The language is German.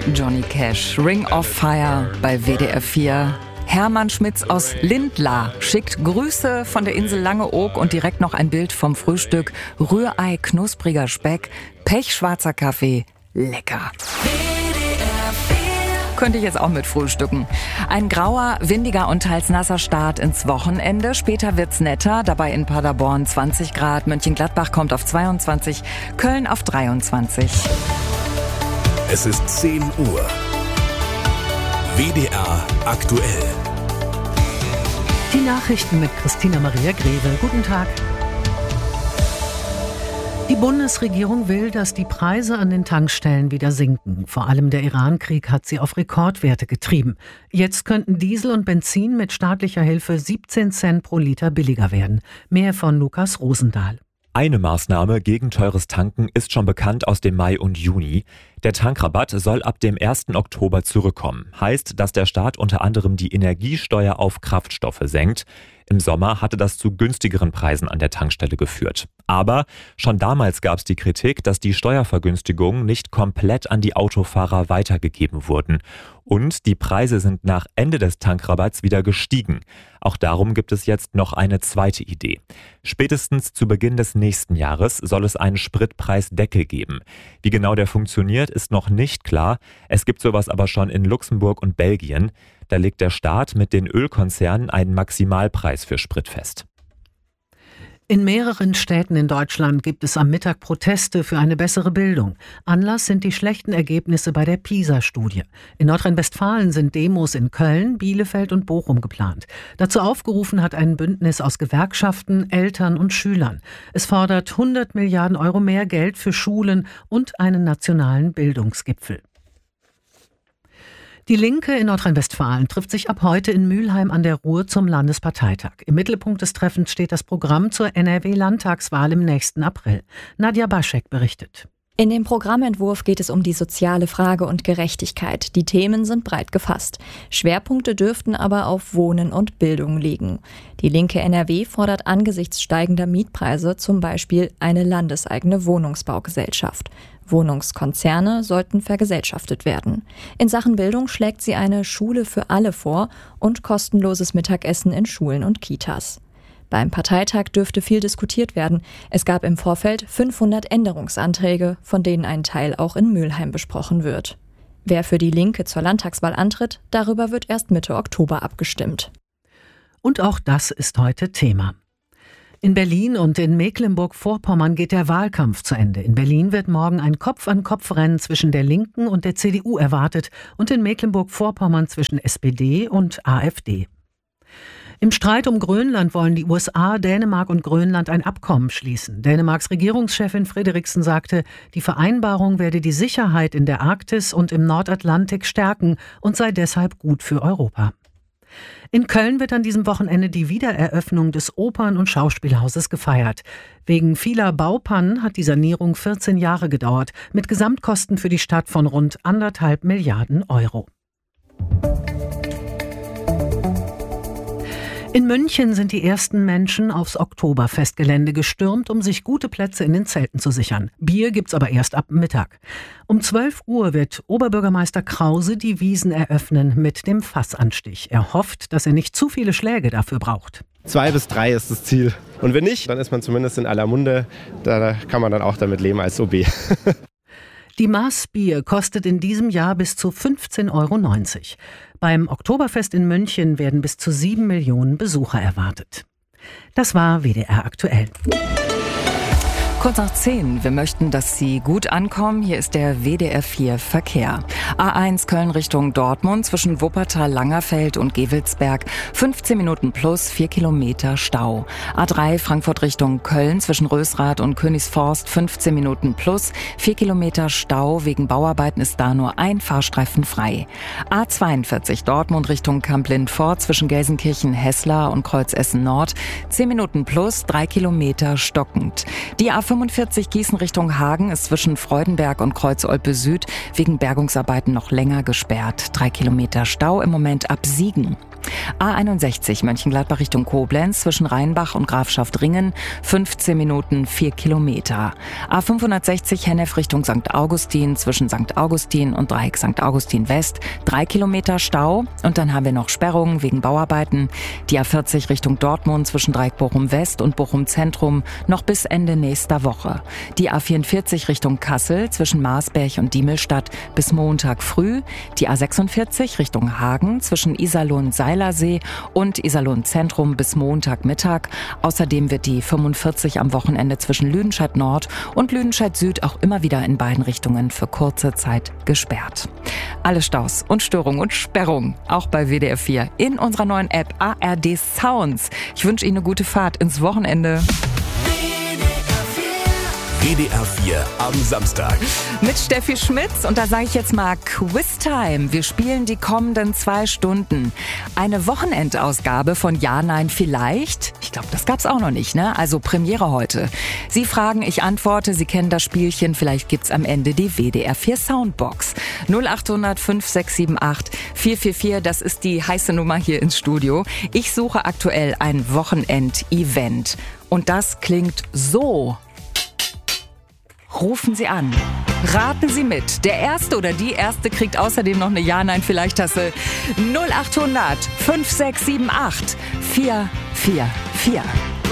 Johnny Cash, Ring of Fire bei WDR 4. Hermann Schmitz aus Lindlar schickt Grüße von der Insel Langeoog und direkt noch ein Bild vom Frühstück. Rührei, knuspriger Speck, pechschwarzer Kaffee, lecker. Könnte ich jetzt auch mit frühstücken. Ein grauer, windiger und teils nasser Start ins Wochenende. Später wird's netter. Dabei in Paderborn 20 Grad. Mönchengladbach kommt auf 22. Köln auf 23. Es ist 10 Uhr. WDR aktuell. Die Nachrichten mit Christina Maria Greve. Guten Tag. Die Bundesregierung will, dass die Preise an den Tankstellen wieder sinken. Vor allem der Iran-Krieg hat sie auf Rekordwerte getrieben. Jetzt könnten Diesel und Benzin mit staatlicher Hilfe 17 Cent pro Liter billiger werden. Mehr von Lukas Rosendahl. Eine Maßnahme gegen teures Tanken ist schon bekannt aus dem Mai und Juni. Der Tankrabatt soll ab dem 1. Oktober zurückkommen. Heißt, dass der Staat unter anderem die Energiesteuer auf Kraftstoffe senkt. Im Sommer hatte das zu günstigeren Preisen an der Tankstelle geführt. Aber schon damals gab es die Kritik, dass die Steuervergünstigungen nicht komplett an die Autofahrer weitergegeben wurden. Und die Preise sind nach Ende des Tankrabatts wieder gestiegen. Auch darum gibt es jetzt noch eine zweite Idee. Spätestens zu Beginn des nächsten Jahres soll es einen Spritpreisdeckel geben. Wie genau der funktioniert, ist noch nicht klar. Es gibt sowas aber schon in Luxemburg und Belgien. Da legt der Staat mit den Ölkonzernen einen Maximalpreis für Sprit fest. In mehreren Städten in Deutschland gibt es am Mittag Proteste für eine bessere Bildung. Anlass sind die schlechten Ergebnisse bei der PISA-Studie. In Nordrhein-Westfalen sind Demos in Köln, Bielefeld und Bochum geplant. Dazu aufgerufen hat ein Bündnis aus Gewerkschaften, Eltern und Schülern. Es fordert 100 Milliarden Euro mehr Geld für Schulen und einen nationalen Bildungsgipfel. Die Linke in Nordrhein-Westfalen trifft sich ab heute in Mülheim an der Ruhr zum Landesparteitag. Im Mittelpunkt des Treffens steht das Programm zur NRW-Landtagswahl im nächsten April. Nadja Baschek berichtet. In dem Programmentwurf geht es um die soziale Frage und Gerechtigkeit. Die Themen sind breit gefasst. Schwerpunkte dürften aber auf Wohnen und Bildung liegen. Die Linke NRW fordert angesichts steigender Mietpreise zum Beispiel eine landeseigene Wohnungsbaugesellschaft. Wohnungskonzerne sollten vergesellschaftet werden. In Sachen Bildung schlägt sie eine Schule für alle vor und kostenloses Mittagessen in Schulen und Kitas. Beim Parteitag dürfte viel diskutiert werden. Es gab im Vorfeld 500 Änderungsanträge, von denen ein Teil auch in Mülheim besprochen wird. Wer für die Linke zur Landtagswahl antritt, darüber wird erst Mitte Oktober abgestimmt. Und auch das ist heute Thema. In Berlin und in Mecklenburg-Vorpommern geht der Wahlkampf zu Ende. In Berlin wird morgen ein Kopf-an-Kopf-Rennen zwischen der Linken und der CDU erwartet und in Mecklenburg-Vorpommern zwischen SPD und AfD. Im Streit um Grönland wollen die USA, Dänemark und Grönland ein Abkommen schließen. Dänemarks Regierungschefin Frederiksen sagte, die Vereinbarung werde die Sicherheit in der Arktis und im Nordatlantik stärken und sei deshalb gut für Europa. In Köln wird an diesem Wochenende die Wiedereröffnung des Opern- und Schauspielhauses gefeiert. Wegen vieler Baupannen hat die Sanierung 14 Jahre gedauert, mit Gesamtkosten für die Stadt von rund 1,5 Milliarden Euro. In München sind die ersten Menschen aufs Oktoberfestgelände gestürmt, um sich gute Plätze in den Zelten zu sichern. Bier gibt's aber erst ab Mittag. Um 12 Uhr wird Oberbürgermeister Krause die Wiesn eröffnen mit dem Fassanstich. Er hofft, dass er nicht zu viele Schläge dafür braucht. 2 bis 3 ist das Ziel. Und wenn nicht, dann ist man zumindest in aller Munde. Da kann man dann auch damit leben als OB. Die Maß Bier kostet in diesem Jahr bis zu 15,90 €. Beim Oktoberfest in München werden bis zu 7 Millionen Besucher erwartet. Das war WDR aktuell. Kurz nach 10. Wir möchten, dass Sie gut ankommen. Hier ist der WDR 4 Verkehr. A1 Köln Richtung Dortmund zwischen Wuppertal, Langerfeld und Gevelsberg. 15 Minuten plus 4 Kilometer Stau. A3 Frankfurt Richtung Köln zwischen Rösrath und Königsforst. 15 Minuten plus 4 Kilometer Stau. Wegen Bauarbeiten ist da nur ein Fahrstreifen frei. A42 Dortmund Richtung Kamp-Lindfort zwischen Gelsenkirchen, Heßler und Kreuz-Essen Nord. 10 Minuten plus 3 Kilometer stockend. Die A45 Gießen Richtung Hagen ist zwischen Freudenberg und Kreuz-Olpe Süd wegen Bergungsarbeiten noch länger gesperrt. 3 Kilometer Stau im Moment ab Siegen. A61 Mönchengladbach Richtung Koblenz zwischen Rheinbach und Grafschaft-Ringen 15 Minuten 4 Kilometer. A560 Hennef Richtung St. Augustin zwischen St. Augustin und Dreieck St. Augustin West 3 Kilometer Stau. Und dann haben wir noch Sperrungen wegen Bauarbeiten. Die A40 Richtung Dortmund zwischen Dreieck Bochum West und Bochum Zentrum noch bis Ende nächster Woche. Die A44 Richtung Kassel zwischen Marsberg und Diemelstadt bis Montag früh. Die A46 Richtung Hagen zwischen Iserlohn-Seilersee und Iserlohn-Zentrum bis Montagmittag. Außerdem wird die 45 am Wochenende zwischen Lüdenscheid Nord und Lüdenscheid Süd auch immer wieder in beiden Richtungen für kurze Zeit gesperrt. Alle Staus und Störungen und Sperrungen auch bei WDR 4 in unserer neuen App ARD Sounds. Ich wünsche Ihnen eine gute Fahrt ins Wochenende. WDR 4 am Samstag. Mit Steffi Schmitz und da sage ich jetzt mal Quiz-Time. Wir spielen die kommenden 2 Stunden. Eine Wochenendausgabe von Ja, Nein, Vielleicht. Ich glaube, das gab's auch noch nicht, ne? Also Premiere heute. Sie fragen, ich antworte, Sie kennen das Spielchen. Vielleicht gibt's am Ende die WDR 4 Soundbox. 0800 5678 444, das ist die heiße Nummer hier ins Studio. Ich suche aktuell ein Wochenend-Event. Und das klingt so. Rufen Sie an. Raten Sie mit. Der Erste oder die Erste kriegt außerdem noch eine Ja-Nein-Vielleicht-Tasse. 0800 5678 444.